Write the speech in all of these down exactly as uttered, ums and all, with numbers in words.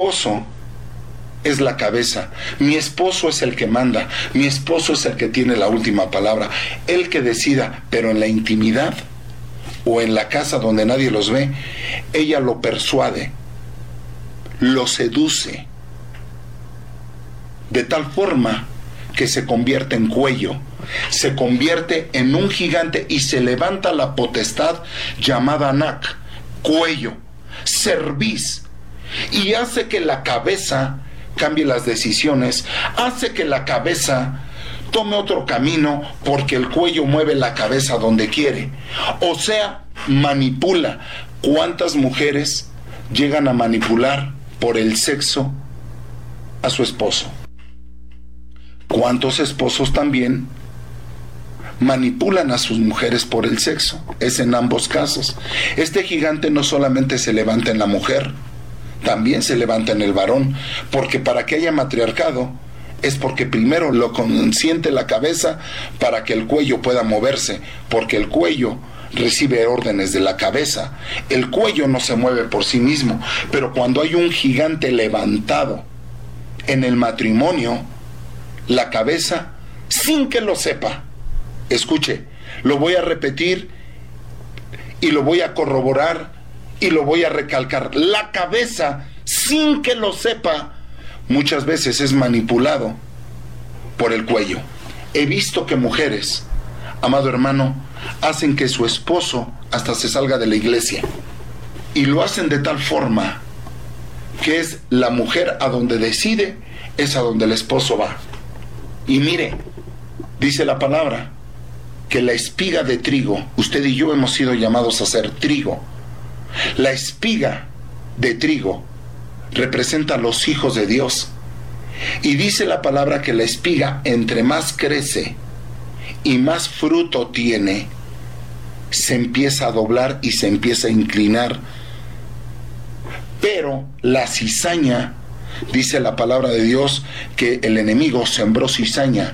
esposo es la cabeza, mi esposo es el que manda, mi esposo es el que tiene la última palabra, el que decida, pero en la intimidad o en la casa donde nadie los ve, ella lo persuade, lo seduce, de tal forma que se convierte en cuello, se convierte en un gigante y se levanta la potestad llamada Anak, cuello, cerviz, y hace que la cabeza cambie las decisiones, hace que la cabeza tome otro camino porque el cuello mueve la cabeza donde quiere, o sea, manipula. ¿Cuántas mujeres llegan a manipular por el sexo a su esposo? ¿Cuántos esposos también manipulan a sus mujeres por el sexo? Es en ambos casos. Este gigante no solamente se levanta en la mujer, también se levanta en el varón, porque para que haya matriarcado es porque primero lo consiente la cabeza para que el cuello pueda moverse, porque el cuello recibe órdenes de la cabeza. El cuello no se mueve por sí mismo, pero cuando hay un gigante levantado en el matrimonio, la cabeza, sin que lo sepa, escuche, lo voy a repetir y lo voy a corroborar y lo voy a recalcar, la cabeza, sin que lo sepa, muchas veces es manipulado por el cuello. He visto que mujeres, amado hermano, hacen que su esposo hasta se salga de la iglesia, y lo hacen de tal forma que es la mujer a donde decide, es a donde el esposo va. Y mire, dice la palabra que la espiga de trigo, usted y yo hemos sido llamados a ser trigo. La espiga de trigo representa a los hijos de Dios. Y dice la palabra que la espiga, entre más crece y más fruto tiene, se empieza a doblar y se empieza a inclinar. Pero la cizaña, dice la palabra de Dios, que el enemigo sembró cizaña.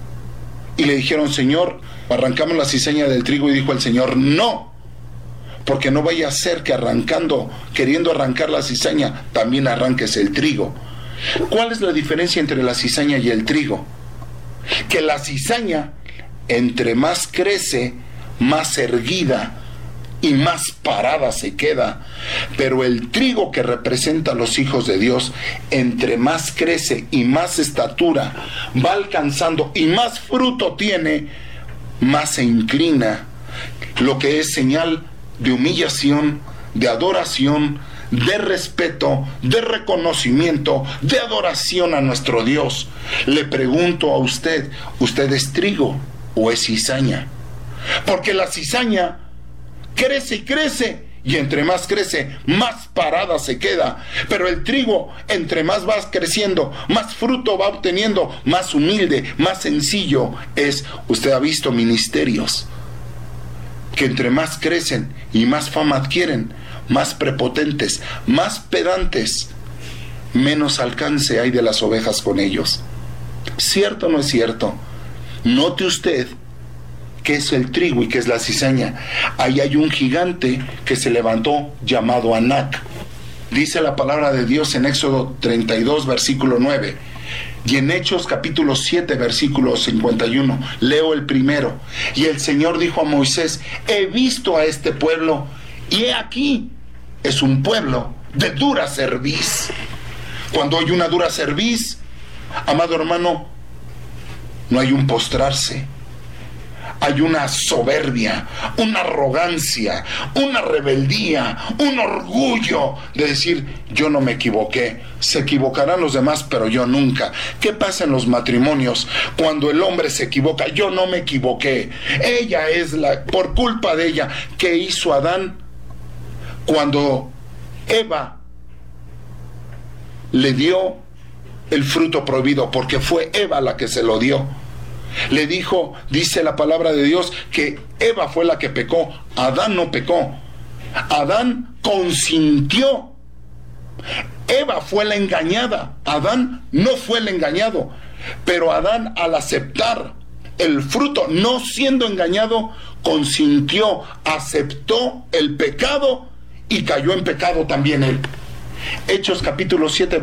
Y le dijeron, Señor, arrancamos la cizaña del trigo, y dijo el Señor, no, porque no vaya a ser que arrancando, queriendo arrancar la cizaña, también arranques el trigo. ¿Cuál es la diferencia entre la cizaña y el trigo? Que la cizaña, entre más crece, más erguida y más parada se queda, pero el trigo, que representa a los hijos de Dios, entre más crece y más estatura va alcanzando y más fruto tiene, más se inclina, lo que es señal de humillación, de adoración, de respeto, de reconocimiento, de adoración a nuestro Dios. Le pregunto a usted, ¿usted es trigo o es cizaña? Porque la cizaña crece y crece, y entre más crece, más parada se queda. Pero el trigo, entre más va creciendo, más fruto va obteniendo, más humilde, más sencillo es. Usted ha visto ministerios que entre más crecen y más fama adquieren, más prepotentes, más pedantes, menos alcance hay de las ovejas con ellos. ¿Cierto o no es cierto? Note usted que es el trigo y que es la cizaña. Ahí hay un gigante que se levantó llamado Anak. Dice la palabra de Dios en Éxodo treinta y dos, versículo nueve. Y en Hechos capítulo siete, versículo cincuenta y uno, leo el primero. Y el Señor dijo a Moisés, he visto a este pueblo, y he aquí, es un pueblo de dura cerviz. Cuando hay una dura cerviz, amado hermano, no hay un postrarse. Hay una soberbia, una arrogancia, una rebeldía, un orgullo de decir, yo no me equivoqué. Se equivocarán los demás, pero yo nunca. ¿Qué pasa en los matrimonios cuando el hombre se equivoca? Yo no me equivoqué. Ella es la, por culpa de ella. ¿Qué hizo Adán cuando Eva le dio el fruto prohibido? Porque fue Eva la que se lo dio. Le dijo, dice la palabra de Dios, que Eva fue la que pecó, Adán no pecó. Adán consintió. Eva fue la engañada, Adán no fue el engañado. Pero Adán, al aceptar el fruto, no siendo engañado, consintió, aceptó el pecado y cayó en pecado también él. Hechos capítulo siete